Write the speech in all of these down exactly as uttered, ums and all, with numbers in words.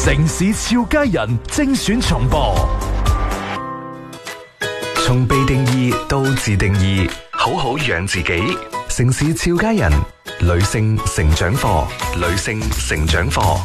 城市俏佳人精選重播。 從被定義到自定義，好好養自己。城市俏佳人女性成長課，女性成長課。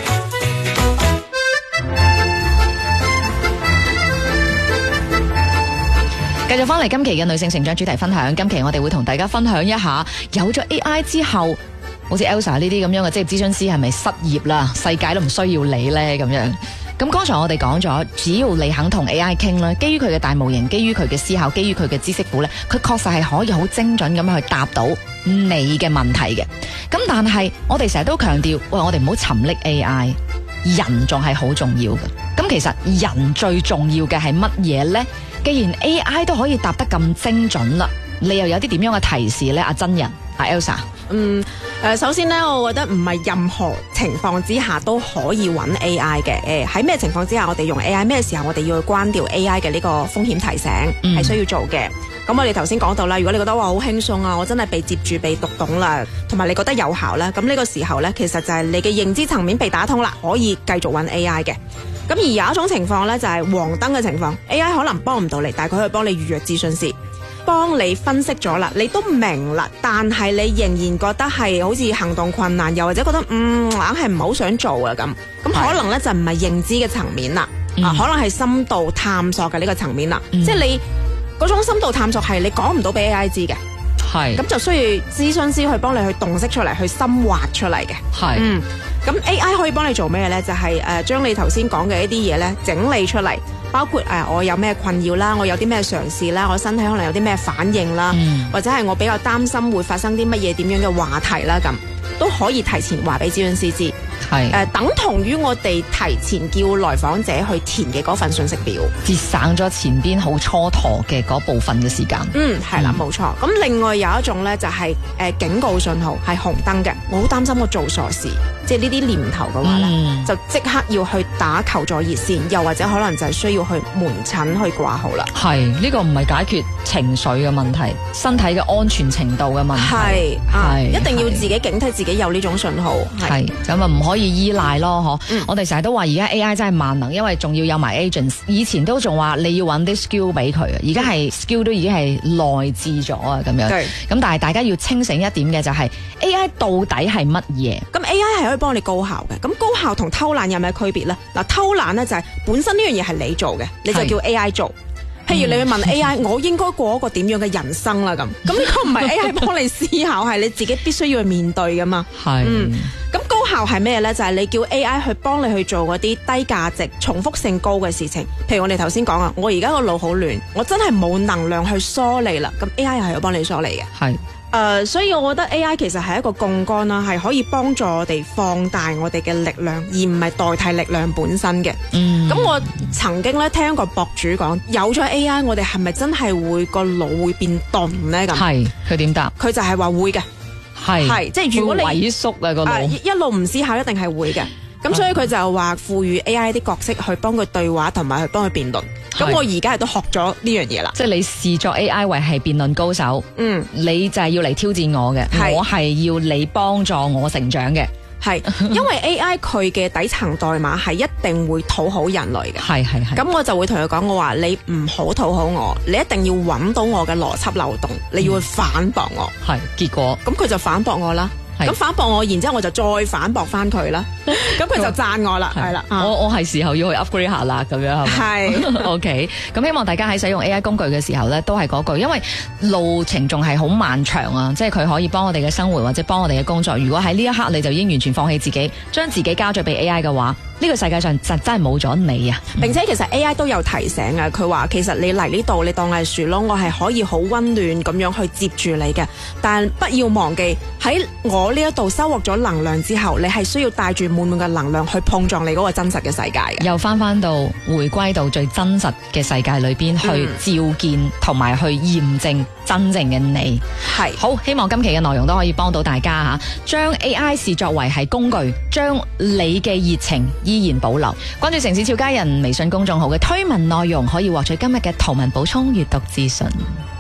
繼續翻嚟今期嘅女性成長主題分享，今期我哋會同大家分享一下，有咗 A I 之後，好似 Elsa 呢啲咁樣嘅職業諮詢師係咪失業啦？世界都唔需要你呢？咁樣。咁剛才我哋講咗，只要你肯同 A I 傾啦，基於佢嘅大模型，基於佢嘅思考，基於佢嘅知識庫呢，佢確實係可以好精準咁樣去答到你嘅問題嘅。咁但係我哋成日都強調，喂，我哋唔好沉溺 A I， 人仲係好重要嘅。咁其實人最重要嘅係乜嘢呢？既然 A I 都可以答得咁精準啦，你又有啲點樣嘅提示呢？阿真人，阿 Elsa。 嗯，誒、呃，首先咧，我覺得唔係任何情況之下都可以揾 A I 嘅。誒、呃，喺咩情況之下我哋用 A I？ 咩時候我哋要去關掉 A I 嘅呢個風險提醒係、嗯、需要做嘅。咁我哋頭先講到啦，如果你覺得話好輕鬆啊，我真係被接住被讀懂啦，同埋你覺得有效啦，咁呢個時候咧，其實就係你嘅認知層面被打通啦，可以繼續揾 A I 嘅。咁而有一種情況咧，就係黃燈嘅情況 ，A I 可能幫唔到你，但係佢可以幫你預約諮詢師。幫你分析咗啦，你都明啦，但係你仍然覺得係好似行動困難，又或者覺得嗯硬係唔係好想做啊咁，咁可能咧就唔係認知嘅層面啦，嗯、啊可能係深度探索嘅呢個層面啦，嗯、即係你嗰種深度探索係你講唔到俾 A I 知嘅，係咁就需要諮詢師去幫你去洞悉出嚟，去深挖出嚟嘅，係嗯，咁 A I 可以幫你做咩咧？就係誒將你頭先講嘅一啲嘢咧整理出嚟。包括誒、呃、我有咩困擾啦，我有啲咩嘗試啦，我身體可能有啲咩反應啦，嗯、或者係我比較擔心會發生啲乜嘢點樣嘅話題啦，咁都可以提前話俾諮詢師知。係誒、呃，等同於我哋提前叫來訪者去填嘅嗰份信息表，節省咗前邊好蹉跎嘅嗰部分嘅時間。嗯，係啦，冇錯。咁另外有一種咧就係、是、誒、呃、警告信號係紅燈嘅，我好擔心我做傻事，即係呢啲念頭嘅話咧，嗯、就即刻要去打求助熱線，又或者可能就係需要去門診去掛號啦。係呢、這個唔係解決情緒嘅問題，身體嘅安全程度嘅問題。係係一定要自己警惕自己有呢種信號。係咁啊，唔可以依賴咯，嗬、嗯。我哋成日都話而家 A I 真係萬能，因為仲要有埋 agents。以前都仲話你要揾啲 skill 俾佢，而家係 skill 都已經係內置咗啊，咁樣。咁但係大家要清醒一點嘅就係、是、A I 到底係乜嘢？咁 A I 係可以幫你高效嘅。咁高效同偷懶有咩區別咧？嗱，偷懶咧就係本身呢樣嘢係你做嘅，你就叫 A I 做。譬如你去問 A I， 我應該過一個點樣嘅人生啦咁，咁呢個唔係 A I 幫你思考，係你自己必須要去面對噶嘛。係，嗯，咁高效係咩咧？就係、是、你叫 A I 去幫你去做嗰啲低價值、重複性高嘅事情。譬如我哋頭先講啊，我而家個腦好亂，我真係冇能量去梳理啦。咁 A I 係要幫你梳理嘅。係。誒、呃，所以我覺得 A I 其實係一個槓桿啦，係可以幫助我哋放大我哋嘅力量，而唔係代替力量本身嘅。嗯，咁我曾經咧聽過博主講，有咗 A I， 我哋係咪真係會個腦會變鈍咧？咁係，佢點答？佢就係話會嘅，係係，即係如果你萎縮啊個腦、呃，一路唔思考，一定係會嘅。咁所以佢就話賦予 A I 啲角色去幫佢對話，同埋去幫佢辯論。咁我而家都學咗呢樣嘢啦。即係你視作 A I 為係辯論高手，嗯，你就係要嚟挑戰我嘅，我係要你幫助我成長嘅。係，因為 A I 佢嘅底層代碼係一定會討好人類嘅。係係係。咁我就會同佢講，我話你唔好討好我，你一定要揾到我嘅邏輯漏洞，你要去反駁我。係、嗯，結果咁佢就反駁我啦。咁反駁我，然之後我就再反駁翻佢啦。咁佢就讚我啦，係啦。我我係時候要去 upgrade 下啦，咁樣係咪？係。OK。咁希望大家喺使用 A I 工具嘅時候咧，都係嗰句，因為路程仲係好漫長啊，即係佢可以幫我哋嘅生活或者幫我哋嘅工作。如果喺呢一刻你就已經完全放棄自己，將自己交咗俾 A I 嘅話，呢、這個世界上就真係冇咗你啊！並且其實 A I 都有提醒啊，佢話其實你嚟呢度，你當係樹窿，我係可以好溫暖咁樣去接住你嘅，但不要忘記喺我呢一度收穫咗能量之後，你係需要帶住滿滿嘅能量去碰撞你嗰個真實嘅世界嘅，又翻翻到回歸到最真實嘅世界裏邊、嗯、去照見同埋去驗證真正嘅你。係好，希望今期嘅內容都可以幫到大家吓，將 A I 視作為係工具，將你嘅熱情依然保留。關注城市俏佳人微信公眾號嘅推文內容，可以獲取今日嘅圖文補充閱讀資訊。